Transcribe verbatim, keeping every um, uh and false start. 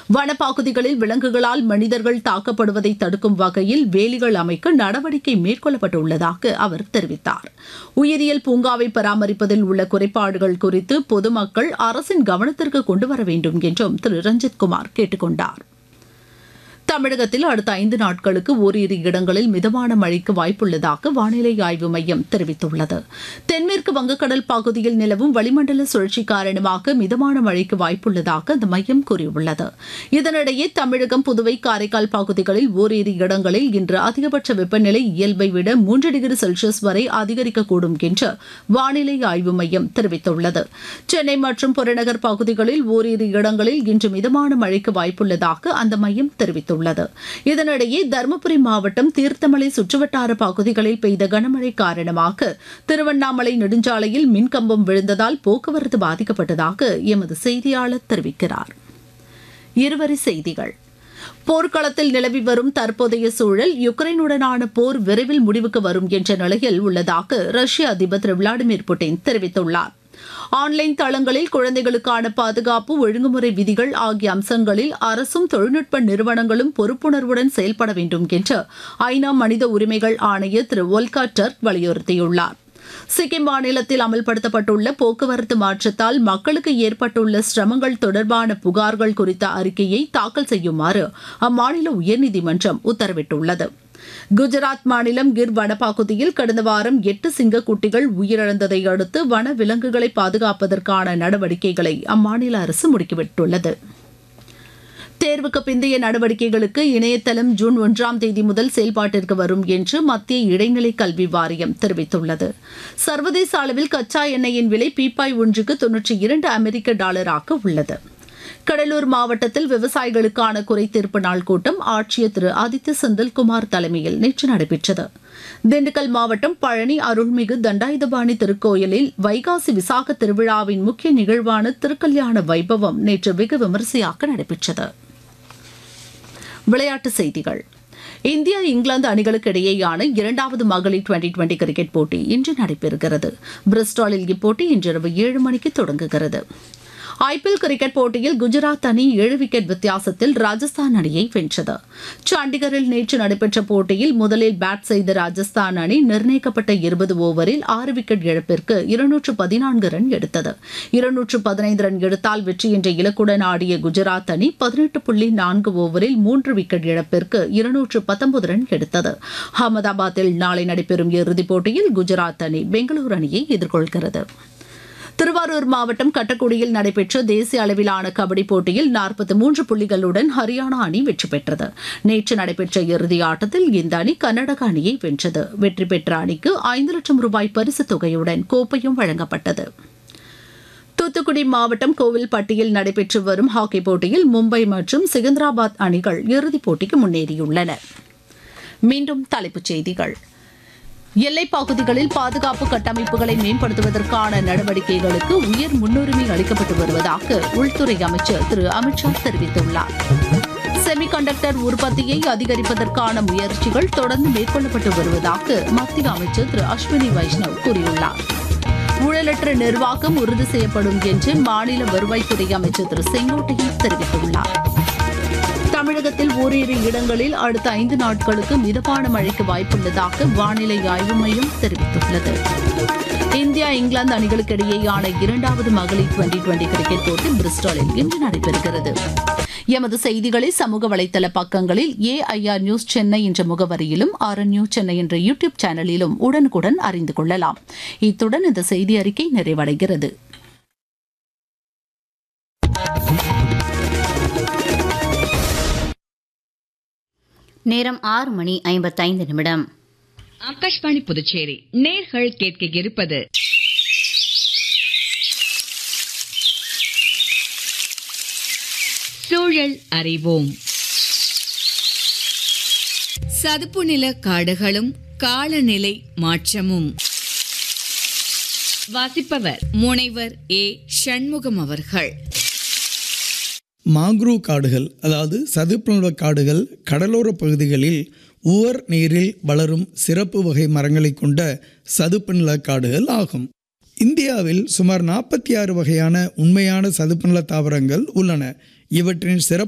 வனப்பகுதிகளில் விலங்குகளால் மனிதர்கள் தாக்கப்படுவதை தடுக்கும் வகையில் வேலிகள் அமைக்க நடவடிக்கை மேற்கொள்ளப்பட்டுள்ளதாக அவர் தெரிவித்தார். உயிரியல் பூங்காவை பராமரிப்பதில் உள்ள குறைபாடுகள் குறித்து பொதுமக்கள் அரசின் கவனத்திற்கு கொண்டுவர வேண்டும் என்றும் திரு ரஞ்சித் குமார் கேட்டுக் கொண்டார். தமிழகத்தில் அடுத்த ஐந்து நாட்களுக்கு ஓரிரு இடங்களில் மிதமான மழைக்கு வாய்ப்புள்ளதாக வானிலை ஆய்வு மையம் தெரிவித்துள்ளது. தென்மேற்கு வங்கக்கடல் பகுதியில் நிலவும் வளிமண்டல சுழற்சி காரணமாக மிதமான மழைக்கு வாய்ப்புள்ளதாக அந்த மையம் கூறியுள்ளது. இதனிடையே தமிழகம், புதுவை, காரைக்கால் பகுதிகளில் ஓரிரு இடங்களில் இன்று அதிகபட்ச வெப்பநிலை இயல்பை விட மூன்று டிகிரி செல்சியஸ் வரை அதிகரிக்கக்கூடும் என்று வானிலை ஆய்வு மையம் தெரிவித்துள்ளது. சென்னை மற்றும் புறநகர் பகுதிகளில் ஓரிரு இடங்களில் இன்று மிதமான மழைக்கு வாய்ப்புள்ளதாக அந்த மையம் தெரிவித்துள்ளது. இதனிடையே தருமபுரி மாவட்டம் தீர்த்தமலை சுற்றுவட்டார பகுதிகளில் பெய்த கனமழை காரணமாக திருவண்ணாமலை நெடுஞ்சாலையில் மின்கம்பம் விழுந்ததால் போக்குவரத்து பாதிக்கப்பட்டதாக எமது செய்தியாளர் தெரிவிக்கிறார். இருவரி செய்திகள். போர்க்களத்தில் நிலவி வரும் தற்போதைய சூழல் யுக்ரைனுடனான போர் விரைவில் முடிவுக்கு வரும் என்ற நிலையில் உள்ளதாக ரஷ்ய அதிபர் திரு விளாடிமிர் புட்டின் தெரிவித்துள்ளார். ஆன்லைன் தளங்களில் குழந்தைகளுக்கான பாதுகாப்பு, ஒழுங்குமுறை விதிகள் ஆகிய அம்சங்களில் அரசும் தொழில்நுட்ப நிறுவனங்களும் பொறுப்புணர்வுடன் செயல்பட வேண்டும் என்று ஐநா மனித உரிமைகள் ஆணையர் திரு வோல்கா டர்க் வலியுறுத்தியுள்ளார். சிக்கிம் மாநிலத்தில் அமல்படுத்தப்பட்டுள்ள போக்குவரத்து மாற்றத்தால் மக்களுக்கு ஏற்பட்டுள்ள சிரமங்கள் தொடர்பான புகார்கள் குறித்த அறிக்கையை தாக்கல் செய்யுமாறு அம்மாநில உயர்நீதிமன்றம் உத்தரவிட்டுள்ளது. குஜராத் மாநிலம் கிர் வனப்பகுதியில் கடந்த வாரம் எட்டு சிங்கக்குட்டிகள் உயிரிழந்ததை அடுத்து வன விலங்குகளை பாதுகாப்பதற்கான நடவடிக்கைகளை அம்மாநில அரசு முடுக்கிவிட்டுள்ளது. தேர்வுக்கு பிந்தைய நடவடிக்கைகளுக்கு இணையதளம் ஜூன் ஒன்றாம் தேதி முதல் செயல்பாட்டிற்கு வரும் என்று மத்திய இடைநிலை கல்வி வாரியம் தெரிவித்துள்ளது. சர்வதேச அளவில் கச்சா எண்ணெயின் விலை பீப்பாய் ஒன்றுக்கு தொன்னூற்றி இரண்டு அமெரிக்க டாலராக உள்ளது. கடலூர் மாவட்டத்தில் விவசாயிகளுக்கான குறைதீர்ப்பு நாள் கூட்டம் ஆட்சியர் திரு ஆதித்ய செந்தில்குமார் தலைமையில் நேற்று நடைபெற்றது. திண்டுக்கல் மாவட்டம் பழனி அருள்மிகு தண்டாயுதபாணி திருக்கோயிலில் வைகாசி விசாக திருவிழாவின் முக்கிய நிகழ்வான திருக்கல்யாண வைபவம் நேற்று வெகு விமரிசையாக நடைபெற்றது. விளையாட்டுச் செய்திகள். இந்தியா, இங்கிலாந்து அணிகளுக்கு இடையேயான இரண்டாவது மகளிர் டுவெண்டி டுவெண்டி கிரிக்கெட் போட்டி இன்று நடைபெறுகிறது. பிரிஸ்டாலில் இப்போட்டி இன்றிரவு ஏழு மணிக்கு தொடங்குகிறது. ஐபிஎல் கிரிக்கெட் போட்டியில் குஜராத் அணி ஏழு விக்கெட் வித்தியாசத்தில் ராஜஸ்தான் அணியை வென்றது. சண்டிகரில் நேற்று நடைபெற்ற போட்டியில் முதலில் பேட் செய்த ராஜஸ்தான் அணி நிர்ணயிக்கப்பட்ட இருபது ஓவரில் ஆறு விக்கெட் இழப்பிற்கு இருநூற்று பதினான்கு ரன் எடுத்தது. இருநூற்று பதினைந்து ரன் எடுத்தால் வெற்றி என்ற இலக்குடன் ஆடிய குஜராத் அணி பதினெட்டு புள்ளி நான்கு ஓவரில் மூன்று விக்கெட் இழப்பிற்கு இருநூற்று பத்தொன்பது ரன் எடுத்தது. அகமதாபாத்தில் நாளை நடைபெறும் இறுதிப் போட்டியில் குஜராத் அணி பெங்களூரு அணியை எதிர்கொள்கிறது. திருவாரூர் மாவட்டம் கட்டக்குடியில் நடைபெற்ற தேசிய அளவிலான கபடி போட்டியில் நாற்பத்தி மூன்று புள்ளிகளுடன் ஹரியானா அணி வெற்றி பெற்றது. நேற்று நடைபெற்ற இறுதி ஆட்டத்தில் இந்த அணி கர்நாடக அணியை வென்றது. வெற்றி பெற்ற அணிக்கு ஐந்து லட்சம் ரூபாய் பரிசுத் தொகையுடன் கோப்பையும் வழங்கப்பட்டது. தூத்துக்குடி மாவட்டம் கோவில்பட்டியில் நடைபெற்று வரும் ஹாக்கி போட்டியில் மும்பை மற்றும் செகந்திராபாத் அணிகள் இறுதிப் போட்டிக்கு முன்னேறியுள்ளன. மீண்டும் தலைப்புச் செய்திகள். எல்லைப் பகுதிகளில் பாதுகாப்பு கட்டமைப்புகளை மேம்படுத்துவதற்கான நடவடிக்கைகளுக்கு உயர் முன்னுரிமை அளிக்கப்பட்டு வருவதாக உள்துறை அமைச்சர் திரு அமித்ஷா தெரிவித்துள்ளார். செமிகண்டக்டர் உற்பத்தியை அதிகரிப்பதற்கான முயற்சிகள் தொடர்ந்து மேற்கொள்ளப்பட்டு வருவதாக மத்திய அமைச்சர் திரு அஸ்வினி வைஷ்ணவ் கூறியுள்ளார். ஊழலற்ற நிர்வாகம் உறுதி செய்யப்படும் என்று மாநில வருவாய்த்துறை அமைச்சர் திரு செங்கோட்டையன் தெரிவித்துள்ளார். தமிழகத்தில் ஓரிரு இடங்களில் அடுத்த ஐந்து நாட்களுக்கு மிதமான மழைக்கு வாய்ப்புள்ளதாக வானிலை ஆய்வு மையம் தெரிவித்துள்ளது. இந்தியா, இங்கிலாந்து அணிகளுக்கு இடையேயான இரண்டாவது மகளிர் டுவெண்டி டுவெண்டி கிரிக்கெட் போட்டி பிரிஸ்டாலில் இன்று நடைபெறுகிறது. எமது செய்திகளை சமூக வலைதள பக்கங்களில் ஏஐஆர் நியூஸ் சென்னை என்ற முகவரியிலும் ஆர்என் நியூஸ் சென்னை என்ற யூடியூப் சேனலிலும் உடனுக்குடன் அறிந்து கொள்ளலாம். இத்துடன் இந்த செய்தி அறிக்கை நிறைவடைகிறது. நேரம் ஆறு மணி ஐம்பத்தைந்து நிமிடம். ஆகாஷ்வாணி புதுச்சேரி நேர்கள் கேட்க இருப்பது சூழல் அறிவோம். சதுப்பு நில காடுகளும் காலநிலை மாற்றமும். வாசிப்பவர் முனைவர் ஏ சண்முகம் அவர்கள். மாங்க்ரூவ் காடுகள், அதாவது சதுப்பு நில காடுகள், கடலோர பகுதிகளில் உவர் நீரில் வளரும் சிறப்பு வகை மரங்களை கொண்ட சதுப்பு நில காடுகள் ஆகும். இந்தியாவில் சுமார் நாற்பத்தி ஆறு வகையான உண்மையான சதுப்பு நில தாவரங்கள் உள்ளன. இவற்றின் சிறப்பு